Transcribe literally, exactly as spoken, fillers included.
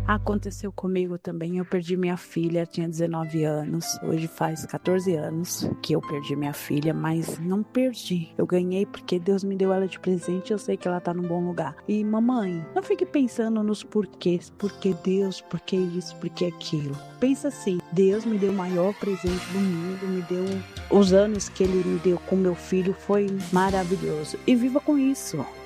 Aconteceu comigo também, eu perdi minha filha, tinha dezenove anos, hoje faz quatorze anos que eu perdi minha filha, mas não perdi, eu ganhei porque Deus me deu ela de presente, eu sei que ela tá num bom lugar. E mamãe, não fique pensando nos porquês, porque Deus, porque isso, porque aquilo. Pensa assim, Deus me deu o maior presente do mundo, me deu os anos que Ele me deu com meu filho, foi maravilhoso. E viva com isso.